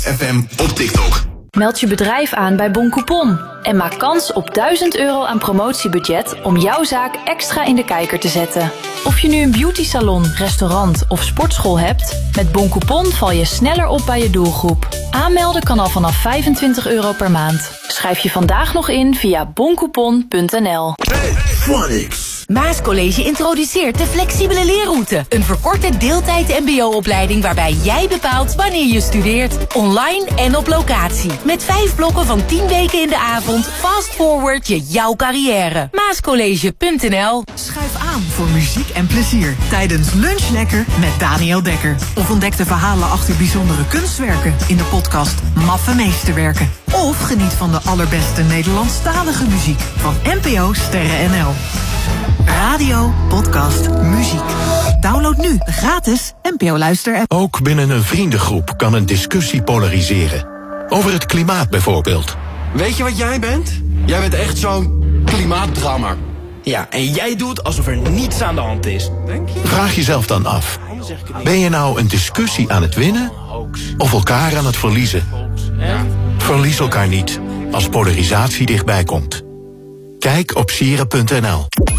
FM op TikTok. Meld je bedrijf aan bij Boncoupon en maak kans op €1000 aan promotiebudget om jouw zaak extra in de kijker te zetten. Of je nu een beauty salon, restaurant of sportschool hebt, met Boncoupon val je sneller op bij je doelgroep. Aanmelden kan al vanaf €25 per maand. Schrijf je vandaag nog in via boncoupon.nl. Phonics. Maascollege introduceert de flexibele leerroute. Een verkorte deeltijd mbo-opleiding waarbij jij bepaalt wanneer je studeert. Online en op locatie. Met 5 blokken van 10 weken in de avond. Fast forward je jouw carrière. Maascollege.nl. Schuif aan voor muziek en plezier tijdens Lunch Lekker met Daniel Dekker. Of ontdek de verhalen achter bijzondere kunstwerken in de podcast Maffe Meesterwerken. Of geniet van de allerbeste Nederlandstalige muziek van NPO Sterren NL. Radio, podcast, muziek. Download nu de gratis NPO Luister-app. Ook binnen een vriendengroep kan een discussie polariseren. Over het klimaat bijvoorbeeld. Weet je wat jij bent? Jij bent echt zo'n klimaatdrammer. Ja, en jij doet alsof er niets aan de hand is. Denk je? Vraag jezelf dan af. Ben je nou een discussie aan het winnen? Of elkaar aan het verliezen? Verlies elkaar niet als polarisatie dichtbij komt. Kijk op sieren.nl.